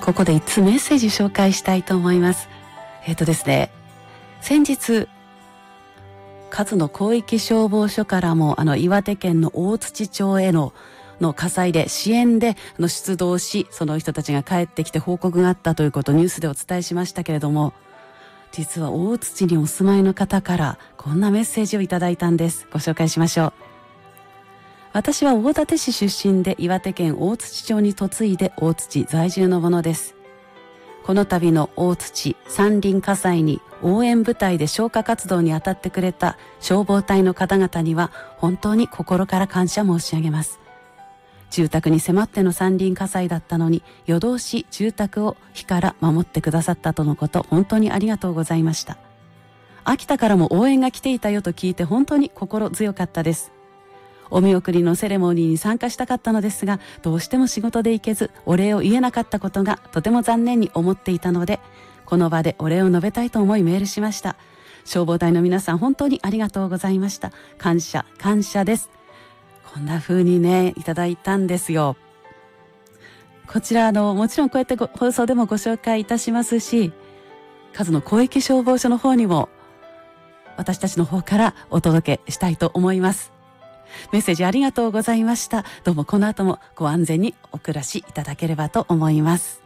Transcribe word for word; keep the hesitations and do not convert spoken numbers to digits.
ここで一通メッセージ紹介したいと思います。えっとですね、先日、勝野広域消防署からも、あの、岩手県の大槌町への、の火災で支援での出動し、その人たちが帰ってきて報告があったということをニュースでお伝えしましたけれども、実は大槌にお住まいの方からこんなメッセージをいただいたんです。ご紹介しましょう。私は大館市出身で岩手県大槌町に嫁いで大槌在住のものです。この度の大槌山林火災に応援部隊で消火活動に当たってくれた消防隊の方々には本当に心から感謝申し上げます。住宅に迫っての山林火災だったのに夜通し住宅を火から守ってくださったとのこと、本当にありがとうございました。秋田からも応援が来ていたよと聞いて本当に心強かったです。お見送りのセレモニーに参加したかったのですが、どうしても仕事で行けずお礼を言えなかったことがとても残念に思っていたので、この場でお礼を述べたいと思いメールしました。消防隊の皆さん本当にありがとうございました。感謝感謝です。こんな風にねいただいたんですよ。こちらあのもちろんこうやってご放送でもご紹介いたしますし、数の広域消防署の方にも私たちの方からお届けしたいと思います。メッセージありがとうございました。どうもこの後もご安全にお暮らしいただければと思います。